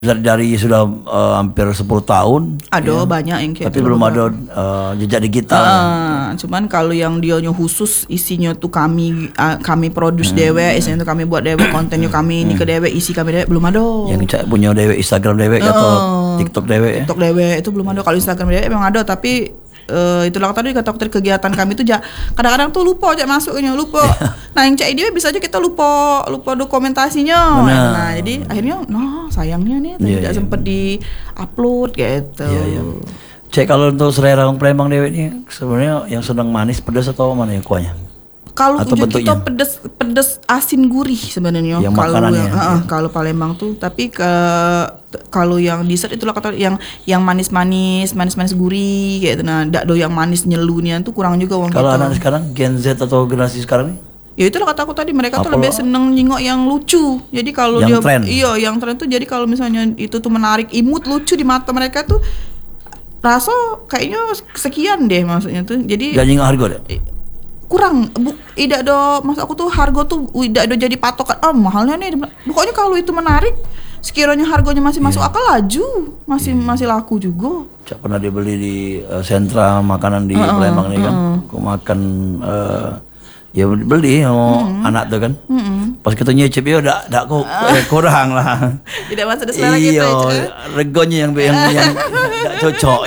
dari sudah hampir 10 tahun. Ada banyak yang kayak tapi belum ada jejak digital. Cuman kalau yang dionya khusus isinya tuh kami produce dewe, isinya tuh kami buat dewe, kontennya kami ini ke dewe, isi kami dewe, belum ada. Yang punya dewe Instagram dewe atau TikTok dewe. TikTok dewe itu belum ada. Kalau Instagram dewe memang ada, tapi itulah tadi kata dari kegiatan kami itu kadang-kadang tuh lupa aja masuknya, lupa. Nah yang cek dia bisa aja kita lupa dokumentasinya. Nah jadi akhirnya sayangnya nih tidak sempat di upload gitu. Cek kalau untuk selera orang Palembang dewe ini sebenarnya yang sedang manis, pedas atau mana yang kuahnya? Kalau kita pedas asin gurih sebenarnya. Kalau Palembang tuh, tapi kalau yang dessert itulah kata yang manis gurih kayak gitu. Nah, dak do yang manis nyelunian tuh kurang juga wong. Kalau anak sekarang Gen Z atau generasi sekarang nih? Ya itulah kata aku tadi, mereka tuh lebih seneng nyingok yang lucu. Jadi kalau yang tren tuh, jadi kalau misalnya itu tuh menarik, imut, lucu di mata mereka tuh rasa kayaknya sekian deh maksudnya tuh. Jadi gak nyingok harga deh. Kurang tidak do, maksud aku tuh harga tuh tidak do jadi patokan mahalnya nih. Pokoknya kalau itu menarik, sekiranya harganya masih masuk akal, laju masih laku juga. Cak pernah dibeli di sentra makanan di Palembang nih kan. Aku makan ya beli anak tuh kan. Pas kita nyicip ya udah kok kurang lah. Tidak masuk di selera kita. Iya, regonya yang gak cocok.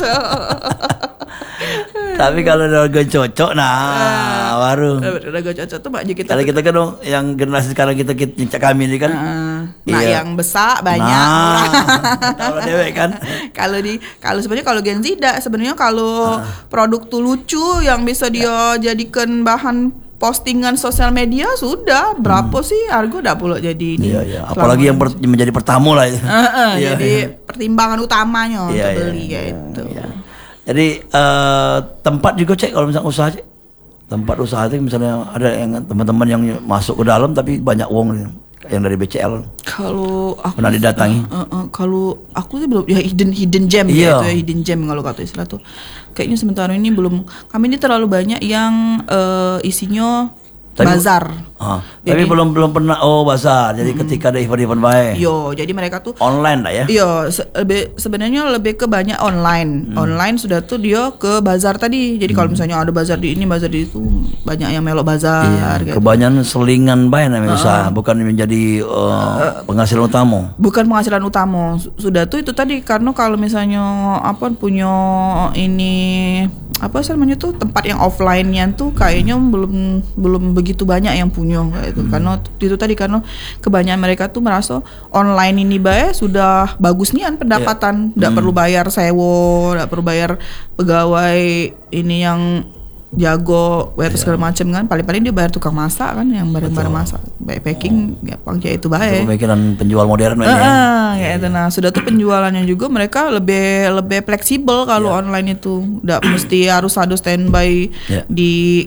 Tapi kalau udah cocok, baru. Udah cocok tuh maknya kita. Kalau kita kan yang generasi sekarang kita kami ini kan. Yang besar banyak. Kalau dewek kan. Kalau sebenarnya kalau Gen Z sebenarnya kalau produk tuh lucu yang bisa dia jadikan bahan postingan sosial media sudah berapa sih harga udah pula jadi ini. Iya. Apalagi yang menjadi pertama lah itu. Jadi pertimbangan utamanya untuk beli gitu. Jadi tempat juga cek kalau misalnya usaha cek. Tempat usaha itu misalnya ada yang teman-teman yang masuk ke dalam tapi banyak uang yang dari BCL. Kalau aku pernah didatangi. Kalau aku sih belum, ya hidden gem gitu ya, hidden gem kalau kata istilah tuh. Kayaknya sementara ini belum, kami ini terlalu banyak yang isinya bazar. Tapi belum pernah bazar. Jadi ketika ada event-event baik. Jadi mereka tuh online lah ya. Sebenarnya lebih ke banyak online. Online sudah tuh dia ke bazar tadi. Jadi kalau misalnya ada bazar di ini, bazar di itu, banyak yang melok bazar. Gitu. Kebanyakan selingan baik namanya usaha, bukan menjadi penghasilan utama. Bukan penghasilan utama. Sudah tuh itu tadi, karena kalau misalnya punya ini namanya tuh tempat yang offline-nya tuh kayaknya belum begitu banyak yang punya kayak itu. Karena itu tadi, karena kebanyakan mereka tuh merasa online ini sudah bagus nih pendapatan, enggak perlu bayar sewa, enggak perlu bayar pegawai ini yang jago waiter segala macam kan. Paling-paling dia bayar tukang masak kan, yang bareng-bareng masak, baik packing gampang itu baik. Pemikiran penjual modern itu. Nah, sudah tuh penjualannya juga mereka lebih fleksibel kalau online itu. Enggak mesti harus ada standby di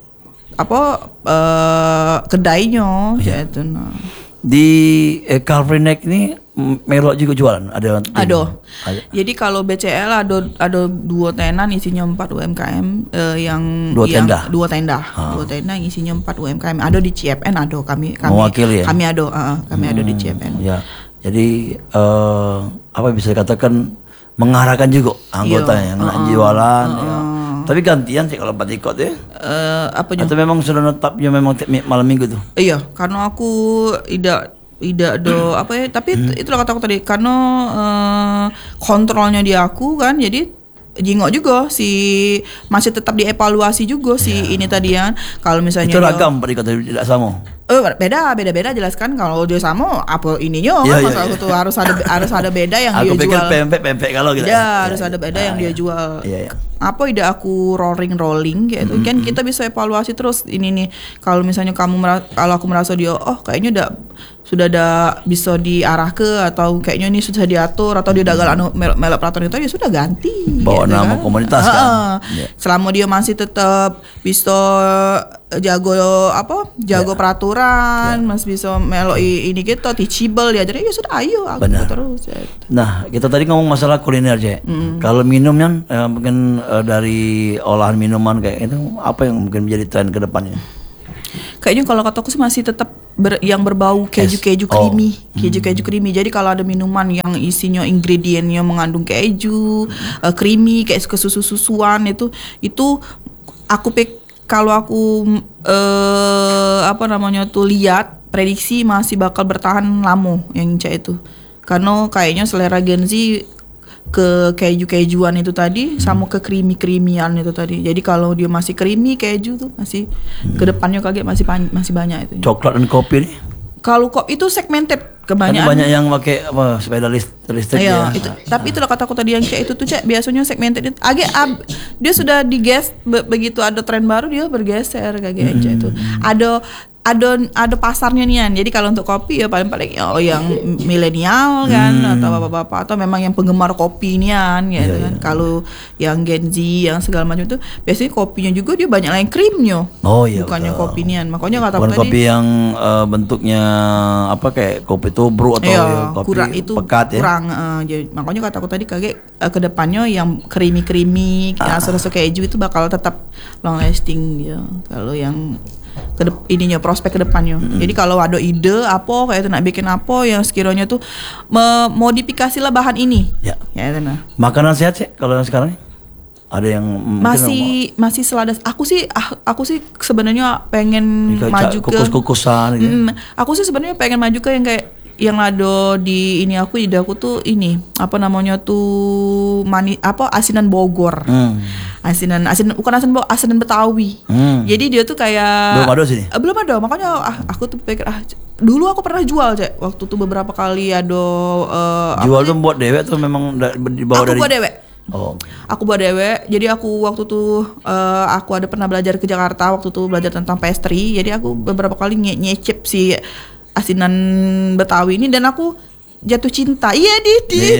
kedainya gitu. Nah, di Calvary Neck ini melok juga jualan ada. Jadi kalau BCL ada 2 tenan isinya 4 UMKM yang dua tenda yang isinya 4 UMKM. Ada di CFN, ada kami mewakili ya? Kami ada di CFN. Ya. Jadi bisa dikatakan mengarahkan juga anggota yang jualan. Tapi gantian sih kalau 4 ikut ya. Atau memang sudah netapnya memang malam minggu tuh? Iya, karena aku tidak do tapi itulah kata aku tadi, karena kontrolnya di aku kan, jadi jingok juga masih tetap dievaluasi juga ini tadi ya. Kalau misalnya itu ragam pada tidak sama. Beda jelaskan. Kalau dia sama apa ininya masa aku tuh harus ada beda yang dia jual. Aku pikir pempek kalau gitu. Harus ada beda yang dia jual. Apa tidak aku rolling gitu kan, kita bisa evaluasi terus ini nih. Kalau misalnya kalau aku merasa dia kayaknya sudah ada bisa diarah ke, atau kayaknya ini sudah diatur, atau dia gagal melak peraturan itu, ya sudah ganti. Bawa gitu nama komunitas kan. Selama dia masih tetap bisa jago peraturan, masih bisa melok ini kita teachable ya, jadi ya sudah ayo aku terus. Nah, kita tadi ngomong masalah kuliner aja. Kalau minumnya mungkin dari olahan minuman kayak itu, apa yang mungkin menjadi tren ke depannya? kayaknya kalau kataku sih masih tetap yang berbau keju-keju creamy, keju-keju creamy. Jadi kalau ada minuman yang isinya ingredientnya mengandung keju, creamy kayak kesusu-susuan itu aku kalau aku lihat prediksi masih bakal bertahan lama yang Ica itu. Karena kayaknya selera Gen Z ke keju-kejuan itu tadi sama ke creamy-creamyan itu tadi. Jadi kalau dia masih creamy keju tuh masih kedepannya kaget masih banyak itu. Coklat dan kopi nih. Kalau kok itu segmented kebanyakan. Banyak yang pakai sepeda listrik ya. ya. Tapi itulah kataku tadi yang Cek itu tuh Cek biasanya segmented. Dia sudah begitu ada tren baru dia bergeser kayak Cek itu. Ada pasarnya nian. Jadi kalau untuk kopi ya paling yang milenial kan atau bapak-bapak atau memang yang penggemar kopi nian gitu kan. Kalau yang Gen Z yang segala macam itu biasanya kopinya juga dia banyak yang krimnya. Bukannya betul. Kopi nian. Makanya kata tadi kopi yang bentuknya kayak kopi tubruk atau kopi pekat kurang, makanya kataku tadi kaget kedepannya yang creamy rasa-rasa keju itu bakal tetap long lasting ya. Kalau yang prospek kedepannya. Jadi kalau ada ide apa kayak itu nak bikin apa yang sekiranya tuh modifikasilah bahan ini. Ya itu nah. Makanan sehat sih kalau sekarang ada yang masih selada. Aku sih sebenarnya pengen maju ke kukus-kukusan gitu. Aku sih sebenarnya pengen maju ke yang kayak yang ada di ide aku tuh ini asinan Bogor. Asinan bukan Betawi. Jadi dia tuh kayak belum ada sini. Belum ada. Makanya aku tuh pikir dulu aku pernah jual Cek. Waktu tuh beberapa kali ada jual tuh buat dewek tuh memang dibawa dari. Aku buat dewek. Aku buat dewek. Jadi aku waktu tuh aku ada pernah belajar ke Jakarta waktu tuh belajar tentang pastry. Jadi aku beberapa kali nyecip si asinan Betawi ini dan aku jatuh cinta. Iya di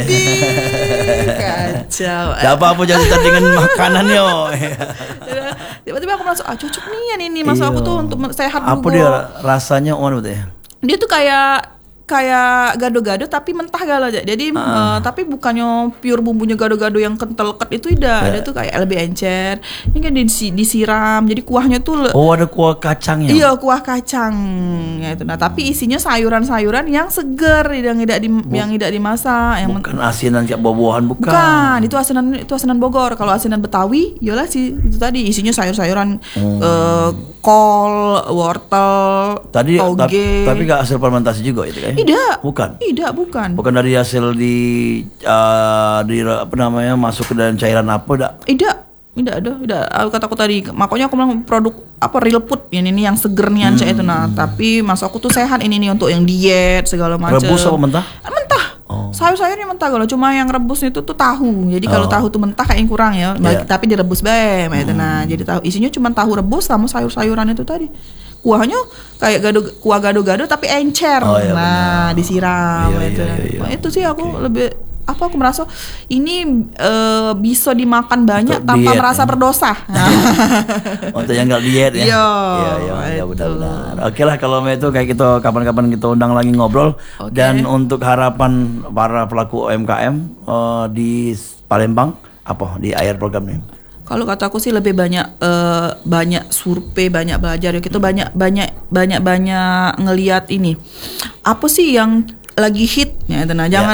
kacau. Gak apa-apa jatuh cinta dengan makanan yo. Tiba-tiba aku merasa cocok nih ini masuk aku tuh untuk sehat dulu. Apa dia rasanya betul ya? Dia tuh kayak gado-gado tapi mentah aja. Jadi tapi bukannya pure bumbunya gado-gado yang kental itu ada tuh kayak lebih encer. Ini kan disiram. Jadi kuahnya tuh ada kuah kacangnya. Iya, kuah kacang ya itu. Nah, tapi isinya sayuran-sayuran yang seger yang tidak dimasak, yang bukan asinan kayak buah-buahan bukan. Bukan, itu asinan Bogor. Kalau asinan Betawi, yalah sih itu tadi isinya sayur-sayuran kol, wortel, toge. Tapi gak hasil fermentasi juga itu kan? Tidak. Bukan. Bukan dari hasil di masuk ke dalam cairan apa Tidak ada. Kataku tadi, makanya aku bilang produk real food ini yang seger nih itu. Nah, tapi maksud aku tuh sehat ini nih untuk yang diet segala macam. Rebus apa mentah? Mentah. Sayur-sayurnya mentah kalau cuma yang rebus itu tuh tahu. Jadi kalau tahu tuh mentah kayaknya kurang ya. Tapi direbus itu. Nah, jadi tahu isinya cuma tahu rebus sama sayur-sayuran itu tadi. Kuahnya kayak kuah gado-gado tapi encer. Benar. Disiram itu. Nah, itu sih aku lebih aku merasa ini bisa dimakan banyak untuk tanpa diet, merasa berdosa. Untuk yang nggak diet ya. Iya benar-benar. Oke lah kalau itu kayak gitu kapan-kapan kita undang lagi ngobrol. Dan untuk harapan para pelaku UMKM di Palembang di akhir program ini. Kalau kataku sih lebih banyak survei, banyak belajar ya. Kita banyak ngelihat ini. Apa sih yang lagi hit ya,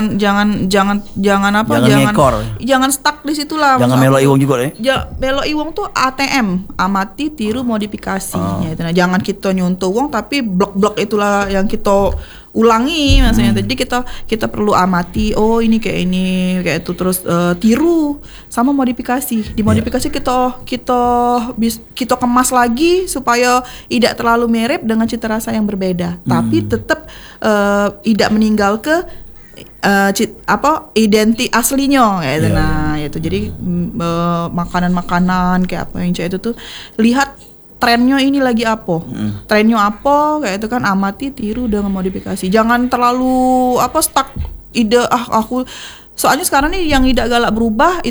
jangan stuck di situ lah. Jangan melo iwong juga deh. Melo iwong tuh ATM, amati, tiru, modifikasi. Ya, jangan kita nyuntuh uang tapi blok-blok itulah yang kita ulangi maksudnya. Jadi kita perlu amati, ini kayak itu terus tiru sama modifikasi. Di modifikasi kita kemas lagi supaya tidak terlalu mirip dengan cita rasa yang berbeda, tapi tetap tidak meninggal ke identitas aslinya gitu. Nah, itu jadi makanan-makanan kayak apa yang itu tuh lihat trennya ini lagi apa, trennya apa kayak itu kan, amati, tiru dengan modifikasi. Jangan terlalu stuck ide aku. Soalnya sekarang nih yang tidak galak berubah